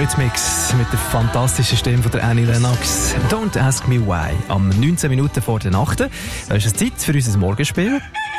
Eurythmics mit der fantastischen Stimme von der Annie Lennox. Don't ask me why. Am 19 Minuten vor der Nacht. Da ist es Zeit für unser Morgenspiel.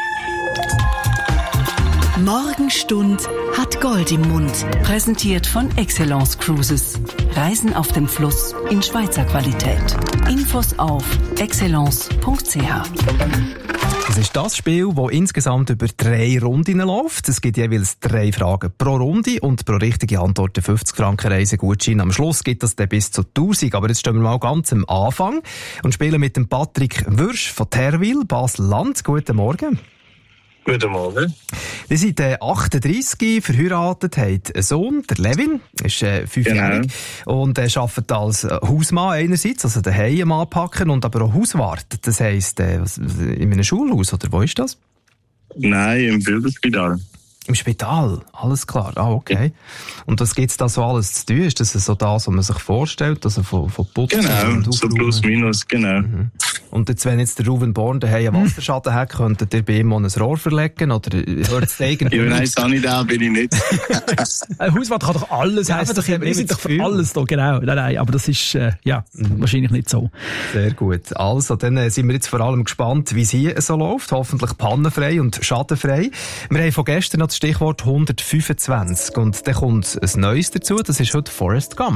Morgenstund hat Gold im Mund. Präsentiert von Excellence Cruises. Reisen auf dem Fluss in Schweizer Qualität. Infos auf excellence.ch. Es ist das Spiel, das insgesamt über 3 Runden läuft. Es gibt jeweils 3 Fragen pro Runde und pro richtige Antwort 50 Franken Reisegutschein. Am Schluss gibt es dann bis zu 1000. Aber jetzt stehen wir mal ganz am Anfang und spielen mit dem Patrick Würsch von Terwil, Basel-Land. Guten Morgen. Guten Morgen. Sie sind 38, verheiratet, haben einen Sohn, der Levin, ist 5-jährig, und arbeitet als Hausmann einerseits, also daheim am Anpacken, und aber auch Hauswart. Das heisst, in einem Schulhaus, oder wo ist das? Nein, im Bürgerspital. Im Spital, alles klar. Ah, okay. Und was gibt's da so alles zu tun? Ist das so das, was man sich vorstellt? Also von Putzen? Genau, so plus minus, genau. Mhm. Und jetzt, wenn jetzt der Ruven Born daheim einen Wasserschaden hat, könntet ihr bei ihm ein Rohr verlegen? Oder hört es irgendwie? Ja, nein, Sanitär bin ich nicht. Ein Hauswart kann doch alles heißen. Wir sind doch für alles da, genau. Nein, aber das ist, wahrscheinlich nicht so. Sehr gut. Also, dann sind wir jetzt vor allem gespannt, wie es hier so läuft. Hoffentlich pannenfrei und schadenfrei. Wir haben von gestern noch das Stichwort 125. Und dann kommt ein Neues dazu. Das ist heute Forrest Gump.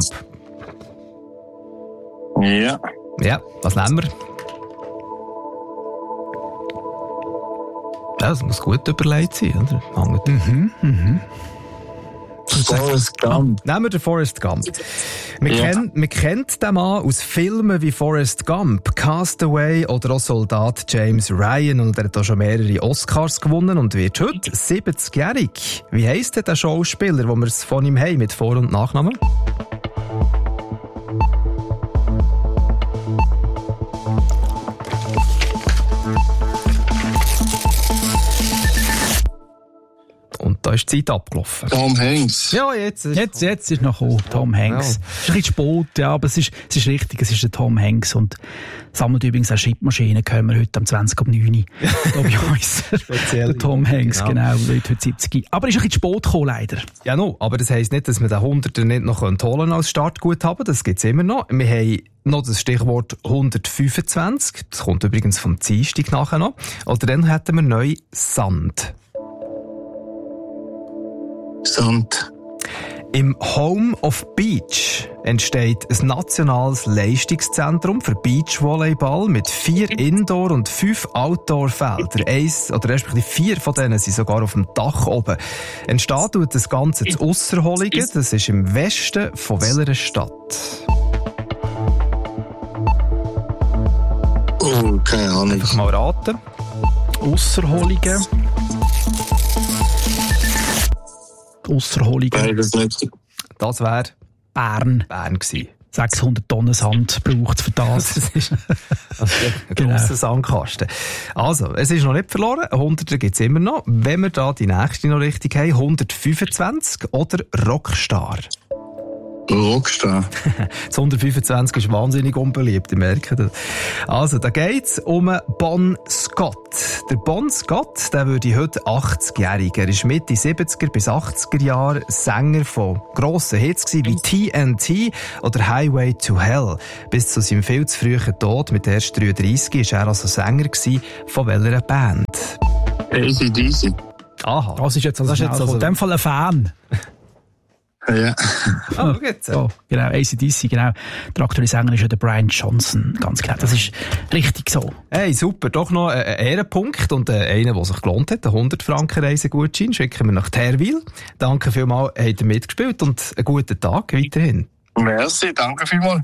Ja. Ja, was nehmen wir? Ja, das muss gut überlegt sein, oder? Forrest Gump. Nehmen wir den Forrest Gump. Man kennt den Mann aus Filmen wie Forrest Gump, Castaway oder auch Soldat James Ryan, und er hat auch schon mehrere Oscars gewonnen und wird heute 70-jährig. Wie heisst denn der Schauspieler, wo wir es von ihm haben, mit Vor- und Nachnamen? Und da ist die Zeit abgelaufen. Tom Hanks. Ja, jetzt ist noch Tom Hanks. Ja. Es ist ein bisschen spät, ja, aber es ist richtig, es ist der Tom Hanks. Und sammelt übrigens auch Schreibmaschinen, können wir heute am 20.09 da bei uns. Speziell. Der Tom Hanks, genau, wird heute 70. Aber er ist ein bisschen spät gekommen, leider. Ja, no, aber das heisst nicht, dass wir den 100er nicht noch holen als Startguthaben. Das gibt's immer noch. Wir haben noch das Stichwort 125. Das kommt übrigens vom Dienstag nachher noch. Oder dann hätten wir neu Sand. Sand. Im Home of Beach entsteht ein nationales Leistungszentrum für Beachvolleyball mit 4 Indoor- und 5 Outdoor-Feldern. 4 von denen sind sogar auf dem Dach oben. Entsteht tut das Ganze zu Ausserholligen. Das ist im Westen von welcher Stadt? Oh, keine Ahnung. Einfach mal raten. Ausserholligen. Beides nicht. Das wäre Bern gewesen. 600 Tonnen Sand braucht es für das. Das ist ein grosser Sandkasten. Also, es ist noch nicht verloren. 100er gibt es immer noch. Wenn wir da die nächste noch richtig haben, 125 oder Rockstar? Rockstar. Das 125 ist wahnsinnig unbeliebt, ich merke das. Also, da geht's um Bon Scott. Der Bon Scott, der würde heute 80-jährig. Er ist Mitte 70er bis 80er Jahre Sänger von grossen Hits wie TNT oder Highway to Hell. Bis zu seinem viel zu frühen Tod mit erst 33 war er also Sänger von welcher Band? AC/DC. Aha. Das ist jetzt also in dem Fall ein Fan. Ja. Ah, geht's. So, genau, AC/DC, genau. Der aktuelle Sänger ist ja der Brian Johnson, ganz genau. Das ist richtig so. Hey, super. Doch noch ein Ehrenpunkt und einer, der sich gelohnt hat. 100 Franken Reisegutschein schicken wir nach Terwil. Danke vielmals, habt ihr mitgespielt und einen guten Tag weiterhin. Merci, danke vielmals.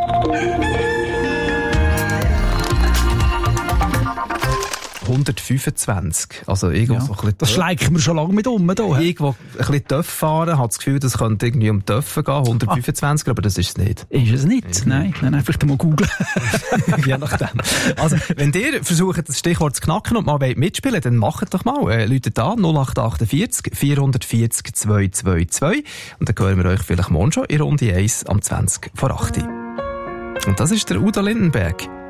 125. Also irgendwo so ein bisschen das schleichen wir schon lange mit um. Da. Irgendwo ein bisschen TÜV fahren, hat das Gefühl, das könnte irgendwie um TÜV gehen, 125, aber das ist es nicht. Ist es nicht? Nein, vielleicht mal googeln. Je nachdem. Also, wenn ihr versucht, das Stichwort zu knacken und mal mitspielen, dann macht doch mal. Läutet an 0848 440 222 und dann hören wir euch vielleicht morgen schon in Runde 1 am 20 vor 8. Und das ist der Udo Lindenberg.